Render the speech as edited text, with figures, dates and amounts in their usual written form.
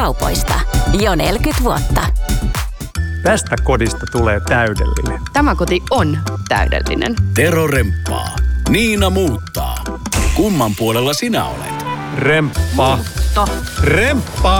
kaupoista. Jo 40 vuotta. Tästä kodista tulee täydellinen. Tämä koti on täydellinen. Tero remppaa. Niina muuttaa. Kumman puolella sinä olet? Remppa. Muutto. Remppa.